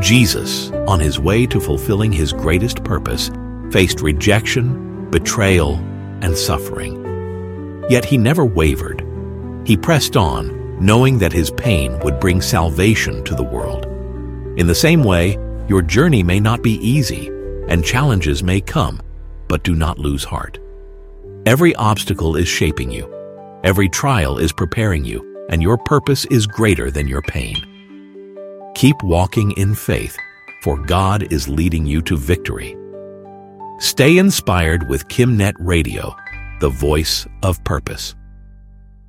Jesus, on his way to fulfilling his greatest purpose, faced rejection, betrayal, and suffering. Yet he never wavered. He pressed on, knowing that his pain would bring salvation to the world. In the same way, your journey may not be easy, and challenges may come, but do not lose heart. Every obstacle is shaping you. Every trial is preparing you, and your purpose is greater than your pain. Keep walking in faith, for God is leading you to victory. Stay inspired with KimNet Radio, the voice of purpose.